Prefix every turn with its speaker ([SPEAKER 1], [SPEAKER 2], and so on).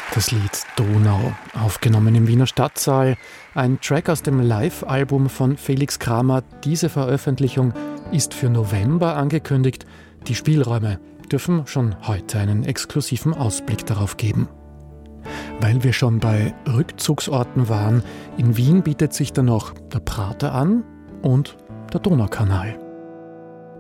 [SPEAKER 1] Das Lied Donau, aufgenommen im Wiener Stadtsaal, ein Track aus dem Live-Album von Felix Kramer. Diese Veröffentlichung ist für November angekündigt. Die Spielräume dürfen schon heute einen exklusiven Ausblick darauf geben. Weil wir schon bei Rückzugsorten waren, in Wien bietet sich dann noch der Prater an und der Donaukanal.